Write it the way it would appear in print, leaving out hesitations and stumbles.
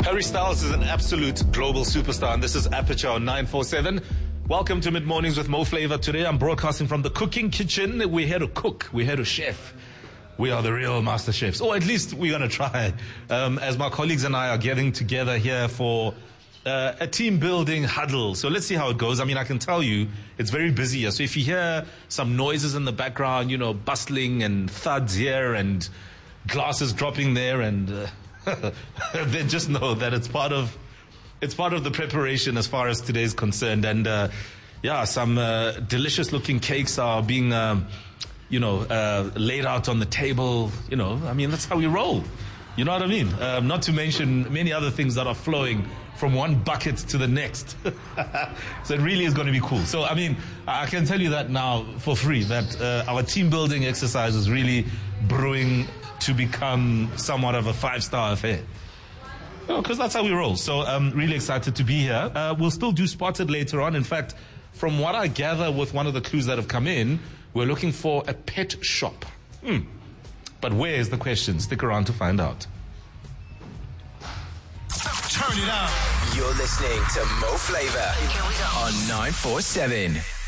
Harry Styles is an absolute global superstar, and this is Aperture on 947. Welcome to Mid Mornings with Mo Flavor. Today I'm broadcasting from the cooking kitchen. We're here to cook. We're here to chef. We are the real master chefs. Or at least we're going to try. As my colleagues and I are getting together here for a team building huddle. So let's see how it goes. I mean, I can tell you it's very busy here. So if you hear some noises in the background, bustling and thuds here and glasses dropping there, and then just know that it's part of the preparation as far as today's concerned. And some delicious looking cakes are being laid out on the table. I mean, that's how we roll. You know what I mean? Not to mention many other things that are flowing from one bucket to the next. So it really is going to be cool. So, I mean, I can tell you that now for free, that our team building exercise is really brewing to become somewhat of a 5-star affair. Because that's how we roll. So I'm really excited to be here. We'll still do Spotted later on. In fact, from what I gather with one of the clues that have come in, we're looking for a pet shop. But where is the question? Stick around to find out. Turn it up. You're listening to Mo Flavor on 947.